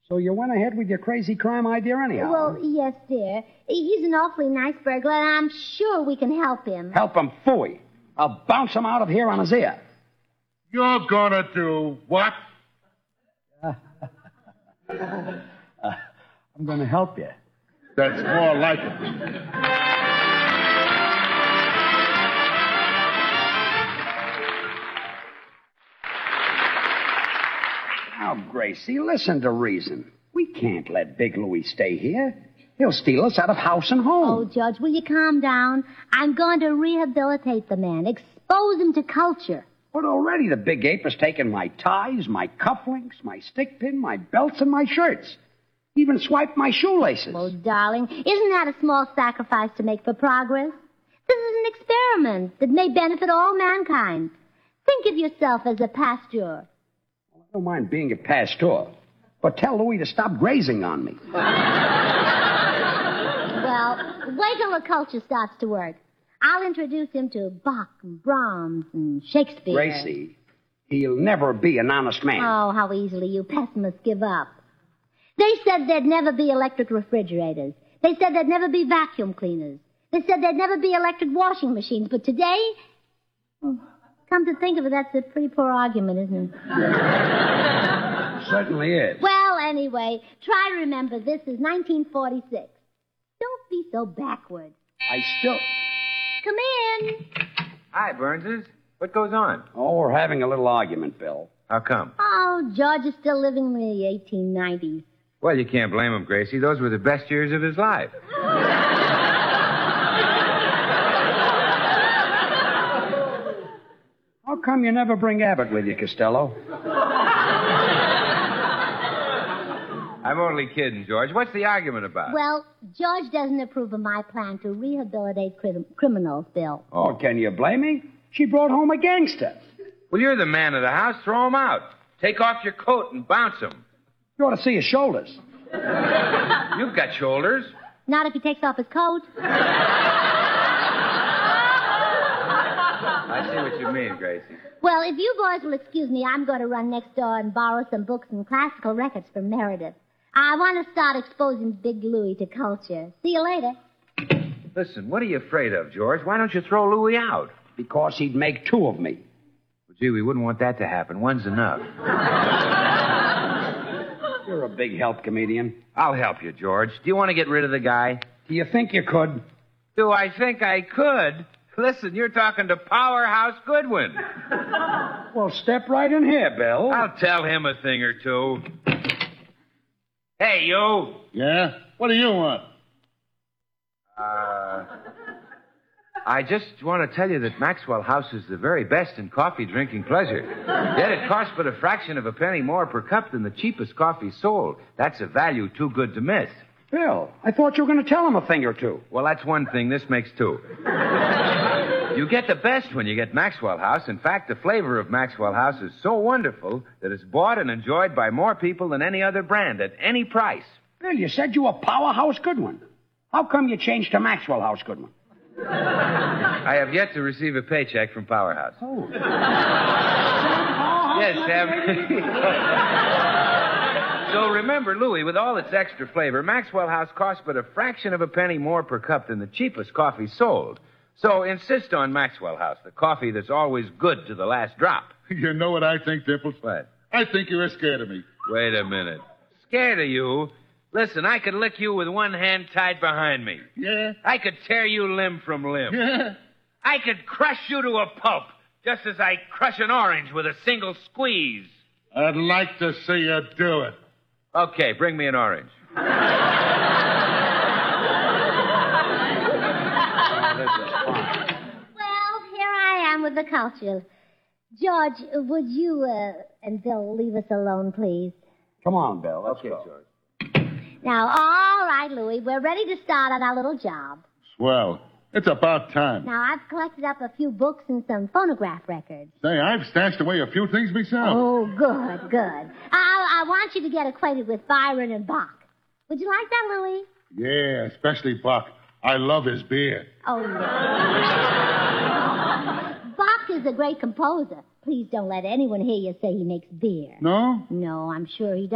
So you went ahead with your crazy crime idea anyhow? Well, yes, dear. He's an awfully nice burglar, and I'm sure we can help him. Help him, phooey. I'll bounce him out of here on his ear. You're gonna do what? I'm going to help you. That's more like it. Now, Gracie, listen to reason. We can't let Big Louie stay here. He'll steal us out of house and home. Oh, Judge, will you calm down? I'm going to rehabilitate the man, expose him to culture. But already the big ape has taken my ties, my cufflinks, my stick pin, my belts, and my shirts. Even swiped my shoelaces. Oh, darling, isn't that a small sacrifice to make for progress? This is an experiment that may benefit all mankind. Think of yourself as a pasteur. I don't mind being a pasteur, but tell Louie to stop grazing on me. Well, wait till the culture starts to work. I'll introduce him to Bach and Brahms and Shakespeare. Gracie, he'll never be an honest man. Oh, how easily you pessimists give up. They said there'd never be electric refrigerators. They said there'd never be vacuum cleaners. They said there'd never be electric washing machines. But today, come to think of it, that's a pretty poor argument, isn't it? Certainly is. Well, anyway, try to remember this is 1946. Don't be so backward. I still... Come in. Hi, Burnses. What goes on? Oh, we're having a little argument, Bill. How come? Oh, George is still living in the 1890s. Well, you can't blame him, Gracie. Those were the best years of his life. How come you never bring Abbott with you, Costello? I'm only kidding, George. What's the argument about? Well, George doesn't approve of my plan to rehabilitate criminals, Bill. Oh, can you blame me? She brought home a gangster. Well, you're the man of the house. Throw him out. Take off your coat and bounce him. You ought to see his shoulders. You've got shoulders. Not if he takes off his coat. I see what you mean, Gracie. Well, if you boys will excuse me, I'm going to run next door and borrow some books and classical records from Meredith. I want to start exposing Big Louie to culture. See you later. Listen, what are you afraid of, George? Why don't you throw Louie out? Because he'd make two of me. Well, gee, we wouldn't want that to happen. One's enough. You're a big help, comedian. I'll help you, George. Do you want to get rid of the guy? Do you think you could? Do I think I could? Listen, you're talking to Powerhouse Goodwin. Well, step right in here, Bill. I'll tell him a thing or two. Hey, you. Yeah? What do you want? I just want to tell you that Maxwell House is the very best in coffee drinking pleasure. Yet it costs but a fraction of a penny more per cup than the cheapest coffee sold. That's a value too good to miss. Bill, I thought you were going to tell him a thing or two. Well, that's one thing. This makes two. You get the best when you get Maxwell House. In fact, the flavor of Maxwell House is so wonderful that it's bought and enjoyed by more people than any other brand at any price. Bill, you said you were Powerhouse Goodwin. How come you changed to Maxwell House Goodwin? I have yet to receive a paycheck from Powerhouse. Oh. Yes, Sam. So remember, Louie, with all its extra flavor, Maxwell House costs but a fraction of a penny more per cup than the cheapest coffee sold. So insist on Maxwell House, the coffee that's always good to the last drop. You know what I think, Dimples? What? I think you're scared of me. Wait a minute. Scared of you? Listen, I could lick you with one hand tied behind me. Yeah? I could tear you limb from limb. Yeah? I could crush you to a pulp, just as I crush an orange with a single squeeze. I'd like to see you do it. Okay, bring me an orange. Oh, this is fine. Well, here I am with the culture. George, would you and Bill leave us alone, please? Come on, Bill. Let's Okay, go. George. Now, all right, Louie, we're ready to start on our little job. Swell. It's about time. Now, I've collected up a few books and some phonograph records. Say, I've stashed away a few things myself. Oh, good, good. I want you to get acquainted with Byron and Bach. Would you like that, Louie? Yeah, especially Buck. I love his beard. Oh, no. Bach is a great composer. Please don't let anyone hear you say he makes beer. No? No, I'm sure he does.